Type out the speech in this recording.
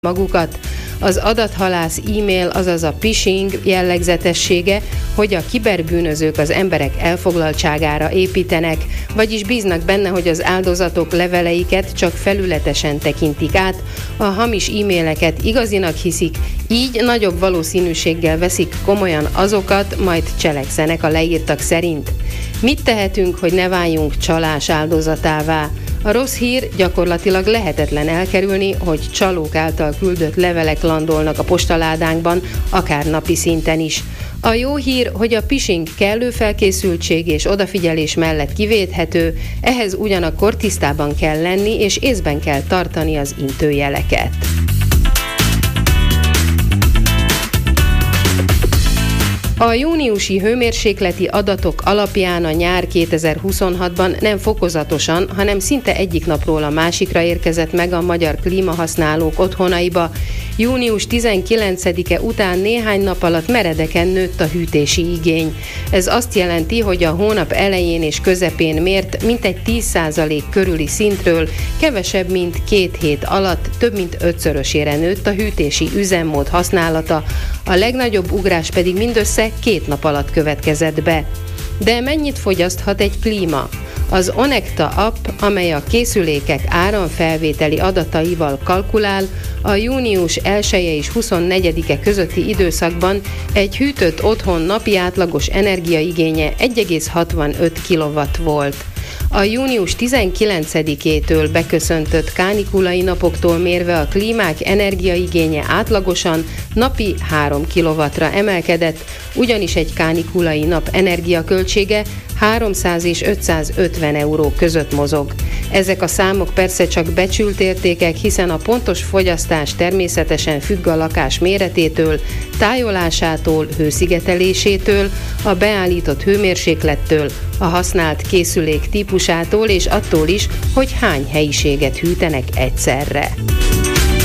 magukat. Az adathalász e-mail, azaz a phishing jellegzetessége, hogy a kiberbűnözők az emberek elfoglaltságára építenek, vagyis bíznak benne, hogy az áldozatok leveleiket csak felületesen tekintik át, a hamis e-maileket igazinak hiszik, így nagyobb valószínűséggel veszik komolyan azokat, majd cselekszenek a leírtak szerint. Mit tehetünk, hogy ne váljunk csalás áldozatává? A rossz hír, gyakorlatilag lehetetlen elkerülni, hogy csalók által küldött levelek landolnak a postaládánkban, akár napi szinten is. A jó hír, hogy a phishing kellő felkészültség és odafigyelés mellett kivédhető, ehhez ugyanakkor tisztában kell lenni és észben kell tartani az intőjeleket. A júniusi hőmérsékleti adatok alapján a nyár 2026-ban nem fokozatosan, hanem szinte egyik napról a másikra érkezett meg a magyar klímahasználók otthonaiba. Június 19-e után néhány nap alatt meredeken nőtt a hűtési igény. Ez azt jelenti, hogy a hónap elején és közepén mért mintegy 10% körüli szintről kevesebb, mint 2 hét alatt több mint 5-szörösére nőtt a hűtési üzemmód használata, a legnagyobb ugrás pedig mindössze 2 nap alatt következett be. De mennyit fogyaszthat egy klíma? Az Onecta app, amely a készülékek áramfelvételi adataival kalkulál, a június 1-e és 24-e közötti időszakban egy hűtött otthon napi átlagos energiaigénye 1,65 kW volt. A június 19-től beköszöntött kánikulai napoktól mérve a klímák energiaigénye átlagosan napi 3 kW-ra emelkedett, ugyanis egy kánikulai nap energiaköltsége 300 és 550 euró között mozog. Ezek a számok persze csak becsült értékek, hiszen a pontos fogyasztás természetesen függ a lakás méretétől, tájolásától, hőszigetelésétől, a beállított hőmérséklettől, a használt készülék típusától és attól is, hogy hány helyiséget hűtenek egyszerre.